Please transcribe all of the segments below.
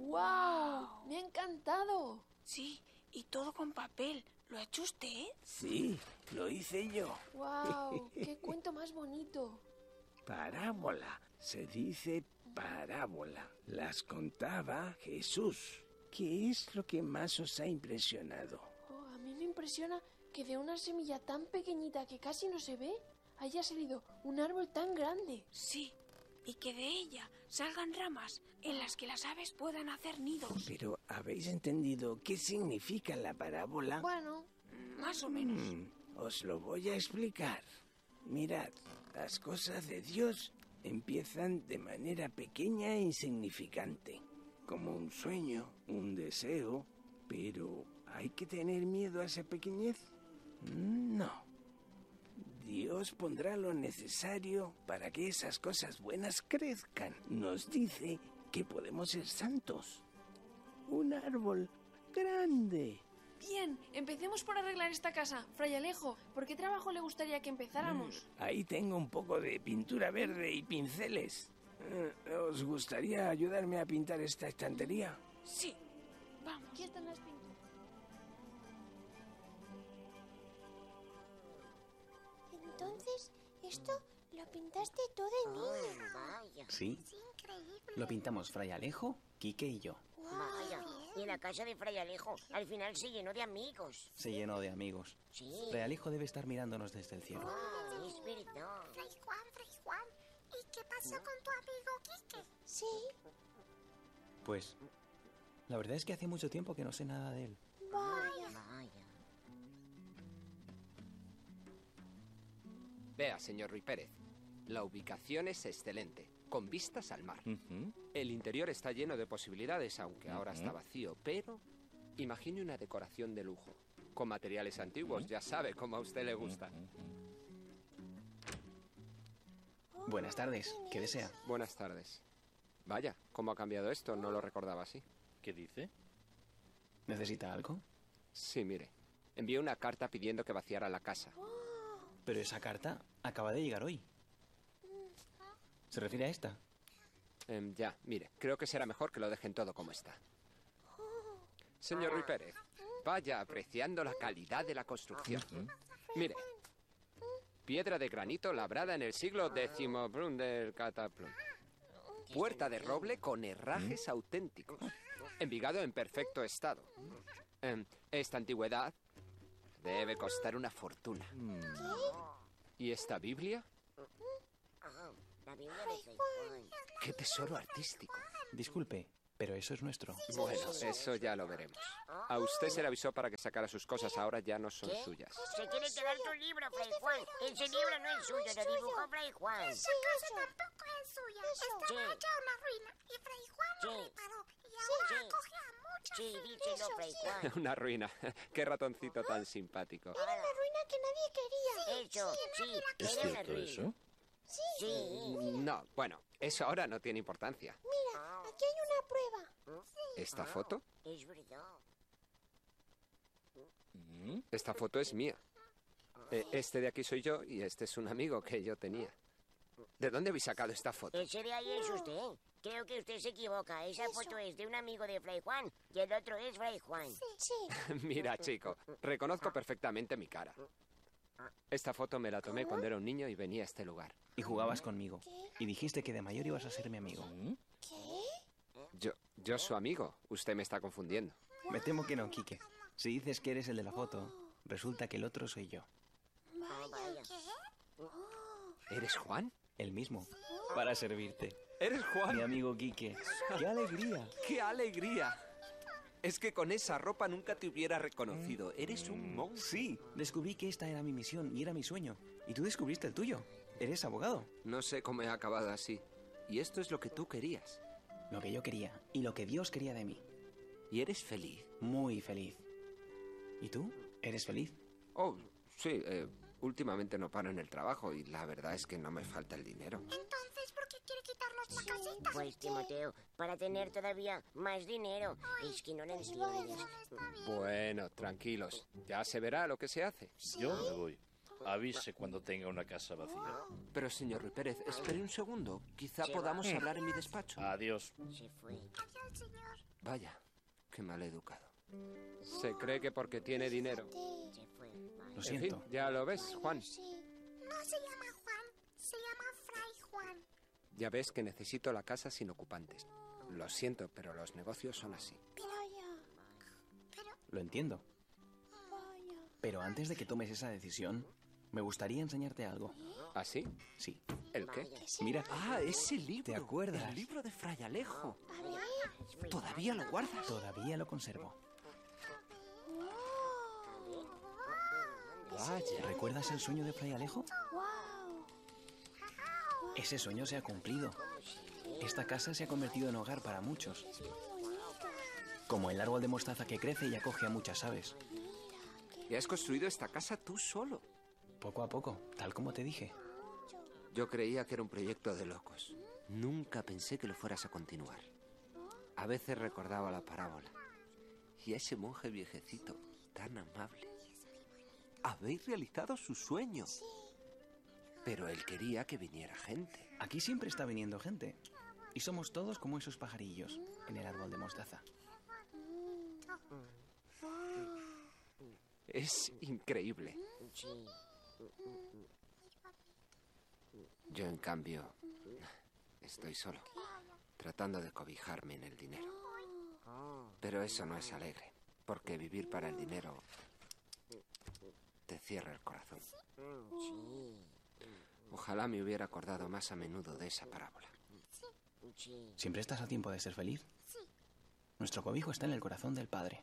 ¡Guau! ¡Me ha encantado! Sí, y todo con papel. ¿Lo ha hecho usted? Sí, lo hice yo. ¡Guau! ¡Qué cuento más bonito! Parábola. Se dice parábola. Las contaba Jesús. ¿Qué es lo que más os ha impresionado? Oh, a mí me impresiona que de una semilla tan pequeñita que casi no se ve, haya salido un árbol tan grande. Sí, y que de ella salgan ramas en las que las aves puedan hacer nidos. Pero, ¿habéis entendido qué significa la parábola? Bueno, Más o menos. Os lo voy a explicar. Mirad, las cosas de Dios empiezan de manera pequeña e insignificante, como un sueño, un deseo, pero ¿hay que tener miedo a esa pequeñez? No. Dios pondrá lo necesario para que esas cosas buenas crezcan. Nos dice que podemos ser santos. Un árbol grande. bien, empecemos por arreglar esta casa. Fray Alejo, ¿por qué trabajo le gustaría que empezáramos? Ahí tengo un poco de pintura verde y pinceles. ¿Os gustaría ayudarme a pintar esta estantería? Sí, vamos. Aquí están las pinturas. Entonces, esto lo pintaste todo en niño. Vaya, Sí, Es increíble. lo pintamos Fray Alejo, Quique y yo. vaya. Y la casa de Fray Alejo al final se llenó de amigos. Se llenó de amigos. Sí. Fray Alejo debe estar mirándonos desde el cielo. Ah, es verdad. Fray Juan. ¿Y qué pasó con tu amigo Quique? Sí. Pues, la verdad es que hace mucho tiempo que no sé nada de él. Vaya. Vaya. Vea, señor Ruy Pérez, la ubicación es excelente, con vistas al mar. El interior está lleno de posibilidades, aunque ahora está vacío, pero imagine una decoración de lujo, con materiales antiguos, ya sabe, como a usted le gusta. Buenas tardes, ¿qué desea? Buenas tardes. Vaya, ¿cómo ha cambiado esto? No lo recordaba así. ¿Qué dice? ¿Necesita algo? Sí, mire, envié una carta pidiendo que vaciara la casa. Pero esa carta acaba de llegar hoy. ¿Se refiere a esta? Ya, mire, creo que será mejor que lo dejen todo como está. Señor Ruy Pérez, vaya apreciando la calidad de la construcción. Mire, piedra de granito labrada en el siglo X del Cataplum. Puerta de roble con herrajes auténticos. Envigado en perfecto estado. Esta antigüedad debe costar una fortuna. ¿Y esta Biblia? Ajá, la Biblia de Fray Juan. ¡Qué tesoro artístico! Disculpe, pero eso es nuestro. Bueno, eso ya lo veremos. A usted se le avisó para que sacara sus cosas, ahora ya no son ¿Qué? suyas. Se tiene que dar tu libro, Fray Juan. Ese libro no es suyo, lo dibujó Fray Juan. Esa casa tampoco es suya. Estaba Sí. hecha una ruina. Y Fray Juan lo Sí. reparó. Y ahora Sí. acoge a muchos. Sí, díselo, Fray Juan. Una ruina. Qué ratoncito tan simpático. Era una ruina que nadie quería. Eso, sí, ¿Es era una cierto ruina. eso? Sí. No, bueno, eso ahora no tiene importancia. Mira, aquí hay una prueba. ¿Esta foto? Es verdad. Esta foto es mía. Este de aquí soy yo y este es un amigo que yo tenía. ¿De dónde habéis sacado esta foto? Ese de ahí es usted. Creo que usted se equivoca. Esa foto es de un amigo de Fray Juan y el otro es Fray Juan. Sí. Mira, chico, reconozco perfectamente mi cara. Esta foto me la tomé cuando era un niño y venía a este lugar. Y jugabas conmigo. Y dijiste que de mayor ibas a ser mi amigo. Yo su amigo. Usted me está confundiendo. Me temo que no, Quique. Si dices que eres el de la foto, resulta que el otro soy yo. Vaya. ¿Eres Juan? El mismo. Para servirte. ¿Eres Mi Juan? amigo Quique. ¡Qué alegría! ¡Qué alegría! Es que con esa ropa nunca te hubiera reconocido. Eres un monstruo. Sí, descubrí que esta era mi misión y era mi sueño. Y tú descubriste el tuyo. Eres abogado. No sé cómo he acabado así. Y esto es lo que tú querías. Lo que yo quería y lo que Dios quería de mí. ¿Y eres feliz? Muy feliz. ¿Y tú? ¿Eres feliz? Oh, sí. Últimamente no paro en el trabajo y la verdad es que no me falta el dinero. Entonces, ¿por qué quiere quitarnos la casita? Pues, Timoteo, para tener todavía más dinero. Es que no lo entiendes. Bueno, tranquilos. Ya se verá lo que se hace. Yo me voy. avise cuando tenga una casa vacía. Pero, señor Rui Pérez, espere un segundo. Quizá podamos hablar en mi despacho. Adiós. Se fue. Vaya, qué mal educado. Se cree que porque tiene dinero. Se fue. Lo En siento. fin, ya lo ves, Juan. No se llama Juan, se llama Fray Juan. Ya ves que necesito la casa sin ocupantes. Lo siento, pero los negocios son así. Lo entiendo. Pero antes de que tomes esa decisión, me gustaría enseñarte algo. ¿Así? Sí. ¿El qué? Mira. Ah, ese libro. ¿Te acuerdas? El libro de Fray Alejo. ¿Todavía lo guardas? Todavía lo conservo. Vaya. ¿Recuerdas el sueño de Fray Alejo? Ese sueño se ha cumplido. Esta casa se ha convertido en hogar para muchos. Como el árbol de mostaza que crece y acoge a muchas aves. Y has construido esta casa tú solo. Poco a poco, tal como te dije. Yo creía que era un proyecto de locos. Nunca pensé que lo fueras a continuar. A veces recordaba la parábola. Y a ese monje viejecito, tan amable. Habéis realizado su sueño. Pero él quería que viniera gente. Aquí siempre está viniendo gente. Y somos todos como esos pajarillos en el árbol de mostaza. Es increíble. Yo, en cambio, estoy solo, tratando de cobijarme en el dinero. Pero eso no es alegre, porque vivir para el dinero te cierra el corazón. Ojalá me hubiera acordado más a menudo de esa parábola. ¿Siempre estás a tiempo de ser feliz? Nuestro cobijo está en el corazón del Padre.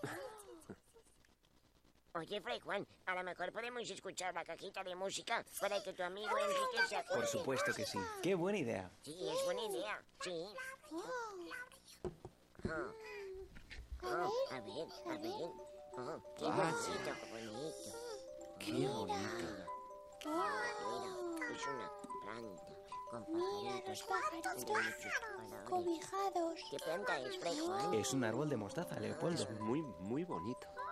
Oye, Fray Juan, a lo mejor podemos escuchar la cajita de música para que tu amigo Enrique se acuerde. Por supuesto que sí. ¡Qué buena idea! Sí, es buena idea. Sí. A ver. Qué bonito, qué bonito. ¡Qué bonito! Mira, es una planta con pajaritos. Pajaritos cobijados. ¿Qué planta es, Fray Juan? Es un árbol de mostaza, Leopoldo. Es muy, muy bonito.